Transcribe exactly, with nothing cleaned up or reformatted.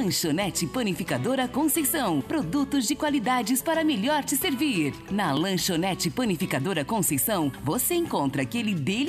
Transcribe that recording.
Lanchonete Panificadora Conceição. Produtos de qualidades para melhor te servir. Na Lanchonete Panificadora Conceição, você encontra aquele dele